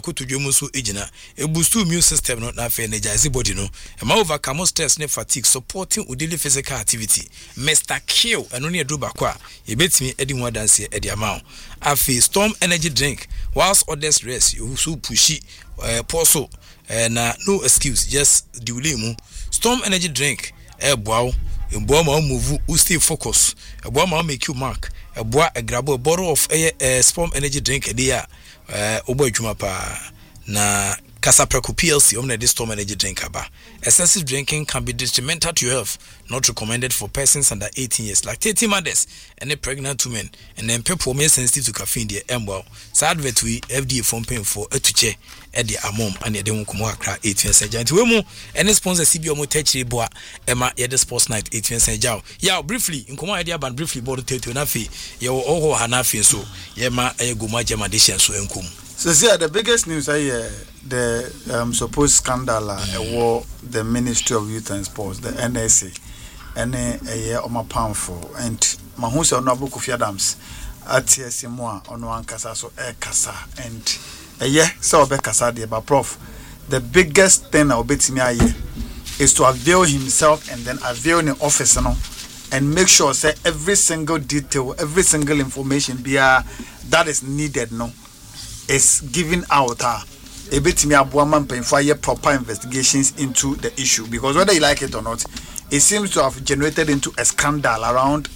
akotodwemu so ejina e boost immune system no na fa energize body no e ma overcome stress ne fatigue supporting daily physical activity Mr. Kill eno ne edu bakwa e betimi edi ho adanse edi ama afi Storm energy drink whilst others rest you so pushy poso na no excuse just delay mu Storm energy drink boaw emboa ma move you stay focus eboa ma make you mark eboa grab a bottle of Storm energy drink dia obo adwuma pa na Casapreco PLC omna this Storm energy drink aba. Excessive drinking can be detrimental to your health, not recommended for persons under 18 years, lactating mothers and pregnant women, and then people more sensitive to caffeine the embo. So advert we FDA from paying for a to check at the amom and the Mukumo Accra 18 Saint Wemo and sponsor CBO Motechi Boa Emma Yed Sports Night 18 Saint Jow. Yeah, briefly in Kuma idea but briefly board to Nafi, yo oho Hanafi so Yema a Guma Jamadishan so enkum. So see, the biggest news I hear the supposed scandal the Ministry of Youth and Sports, the NSA, and a year on my powerful and Mahusa Nobu Kofi Adams at TSMwa on one casa so air casa and a year so be casa but prof the biggest thing I'll bet me is to avail himself and then avail the office and make sure say every single detail, every single information that is needed is given out a bit me abuaman pen for proper investigations into the issue, because whether you like it or not, it seems to have generated into a scandal around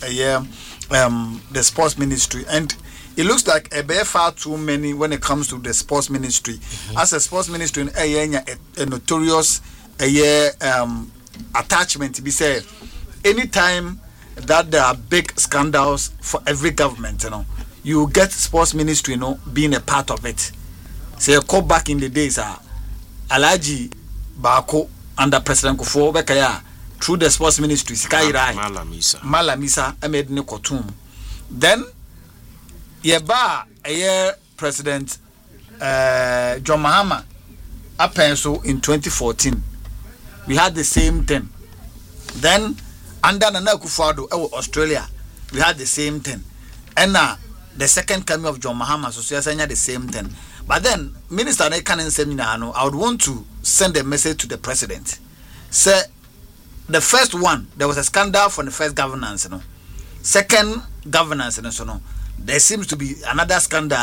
the sports ministry, and it looks like a bare far too many when it comes to the sports ministry. As a sports ministry a notorious attachment to be said anytime that there are big scandals for every government, you get sports ministry, being a part of it. Say, call back in the days, Alaji Bako under President Kufuor Bekaya through the sports ministry, Sky Rai, Malamisa, Ahmed Nikotum. Then, Yeba, a year President John Mahama, Apenso in 2014. We had the same thing. Then, under Nana Akufo-Addo, Australia, we had the same thing. And now, the second coming of John Mahama, so the same thing. But then, Minister Nekanen Seminar, I would want to send a message to the president. Say, the first one, there was a scandal for the first governance, Second governance, there seems to be another scandal.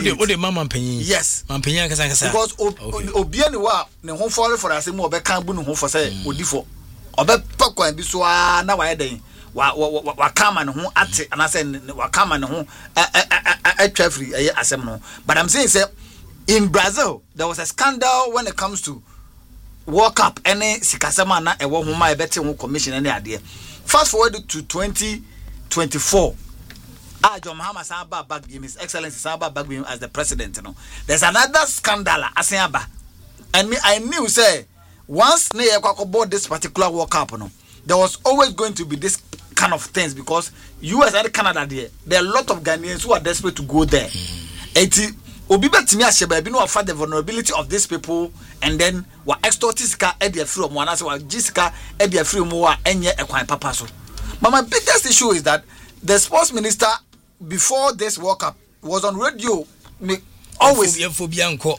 Yes. Because Obianiwa, the home for the same Obekambu, who for say, Odifo, Obepako and Biswa, now I day. Wakama no ate and I said wakama no free assembly. But I'm saying say in Brazil there was a scandal when it comes to World Cup any sikasema na ewo homa ebete ho commission any ade. Fast forward to 2024. John Mahama Saba back His Excellency Saba back as the president, There's another scandal Asiaba. And me I knew say once ne board this particular World Cup there was always going to be this kind of things, because US and Canada there are a lot of Ghanaians who are desperate to go there. The vulnerability of these people, and then wa extortiska edia from one as wa jiska edia free more enye ekwan papa so. But my biggest issue is that the sports minister before this World Cup was on radio always Yemfo Bianco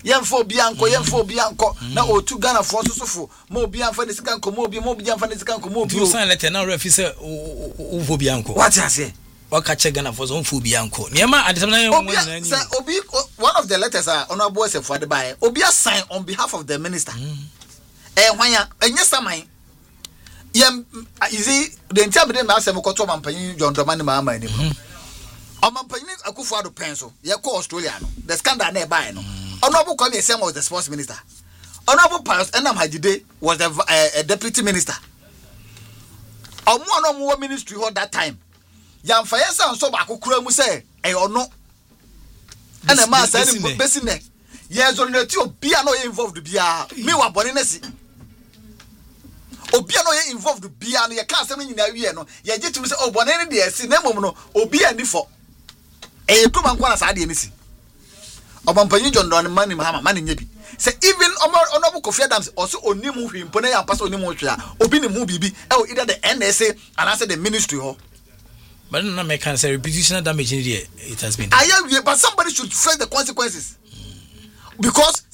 na otu Ghana for so mo bianfa de sikanko mo bianfa de sikanko mo bi sign letter now refi say Ufo Bianco what you say waka che Ghana for so Ufo Bianco niema adesem na obi one of the letters are honorable say for the buy obi sign on behalf of the minister hwanya enye saman yem izi the entire be ma asem ko to mampanyin John Dramani Mahama ni Omampanyini Akufo-Addo penso ye ko Australia the scandal na buy Honorable Kwame Eseam was the sports minister. Honorable Pius Enam Hajide was the deputy minister. Omo ministry hold that time. Yamfa yesa nso ba kokura mu say no. And man say besine. Yes only obi an no involved bia. Me wa bone nesi. Obi an no involved bia no ye ka asem nyina wie no. Ye gitimi say obone ne de esi na mom no obi ani for. Kuma nkwa na sa de nesi. Obampanyi John Dramani Mahama mani nyebi. Say even Honorable Kofi Adams also onim hu hwimpo na ya pass onim hu hwea. Obi ne hu bibi either the NSA and I said the ministry ho. But no make can say reputational damage in there it has been. But somebody should face the consequences. Because